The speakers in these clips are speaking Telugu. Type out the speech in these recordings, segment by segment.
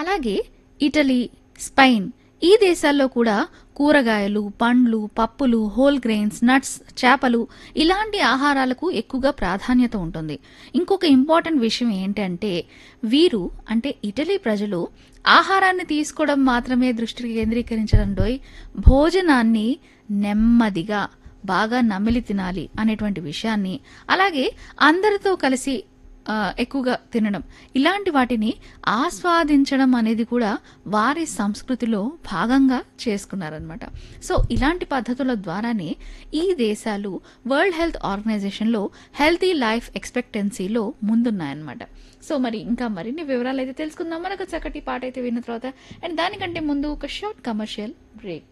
అలాగే ఇటలీ, స్పెయిన్ ఈ దేశాల్లో కూడా కూరగాయలు, పండ్లు, పప్పులు, హోల్ గ్రెయిన్స్, నట్స్, చేపలు ఇలాంటి ఆహారాలకు ఎక్కువగా ప్రాధాన్యత ఉంటుంది. ఇంకొక ఇంపార్టెంట్ విషయం ఏంటంటే వీరు అంటే ఇటలీ ప్రజలు ఆహారాన్ని తీసుకోవడం మాత్రమే దృష్టి కేంద్రీకరించడంలో భోజనాన్ని నెమ్మదిగా బాగా నమిలి తినాలి అనేటువంటి విషయాన్ని, అలాగే అందరితో కలిసి ఎక్కువగా తినడం ఇలాంటి వాటిని ఆస్వాదించడం అనేది కూడా వారి సంస్కృతిలో భాగంగా చేసుకున్నారనమాట. సో ఇలాంటి పద్ధతుల ద్వారానే ఈ దేశాలు వరల్డ్ హెల్త్ ఆర్గనైజేషన్లో హెల్తీ లైఫ్ ఎక్స్పెక్టెన్సీలో ముందున్నాయన్నమాట. సో మరి ఇంకా మరిన్ని వివరాలు అయితే తెలుసుకుందాం మనకు చక్కటి పాట అయితే విన్న తర్వాత. అండ్ దానికంటే ముందు ఒక షార్ట్ కమర్షియల్ బ్రేక్.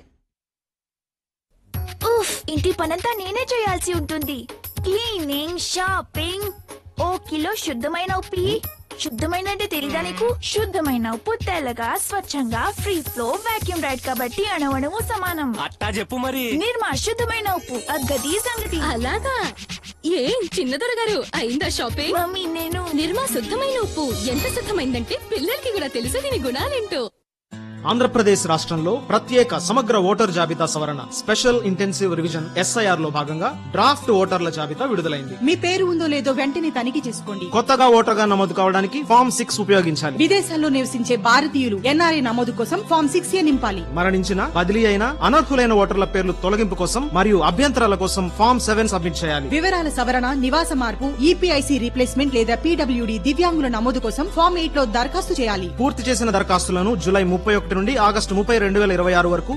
ఉఫ్, ఇంటి పనంతా నేనే చేయాల్సి ఉంటుంది. క్లీనింగ్, షాపింగ్, ఓ కిలో శుద్ధమైన ఉప్పు ఇయ్యి. శుద్ధమైన అంటే తెలీదా నీకు? శుద్ధమైన ఉప్పు తెల్లగా స్వచ్ఛంగా ఫ్రీ ఫ్లో వాక్యూమ్ రైడ్ కాబట్టి అణువణువు సమానం. అట్టా చెప్పు మరి. నిర్మా శుద్ధమైన ఉప్పు, అగ్గది సంగతి. అలాగా ఏం చిన్నదొర గారు అయిందా షాపింగ్? మమ్మీ నేను నిర్మా శుద్ధమైన ఉప్పు ఎంత శుద్ధమైందంటే పిల్లలకి కూడా తెలుసు దీని గుణాలేంటో. ఆంధ్రప్రదేశ్ రాష్ట్రంలో ప్రత్యేక సమగ్ర ఓటర్ జాబితా సవరణ స్పెషల్ ఇంటెన్సివ్ రివిజన్ SIR లో భాగంగా డ్రాఫ్ట్ ఓటర్ల జాబితా విడుదలైంది. మీ పేరు ఉందో లేదో వెంటనే తనిఖీ చేసుకోండి. కొత్తగా ఓటర్గా నమోదు కావడానికి ఫామ్ 6 ఉపయోగించాలి. విదేశాల్లో నివసించే భారతీయులు NRI నమోదు కోసం ఫామ్ 6A నింపాలి. మరణించిన, బదిలీ అయిన, అనర్హులైన ఓటర్ల పేర్లు తొలగింపు కోసం మరియు అభ్యంతరాల కోసం ఫామ్ 7 సబ్మిట్ చేయాలి. వివరాల సవరణ, నివాస మార్పు, EPIC రీప్లేస్మెంట్ లేదా PWD దివ్యాంగుల నమోదు కోసం ఫామ్ 8 లో దరఖాస్తు చేయాలి. పూర్తి చేసిన దరఖాస్తులను జూలై 31 నుండి ఆగస్టు 30, 2026 వరకు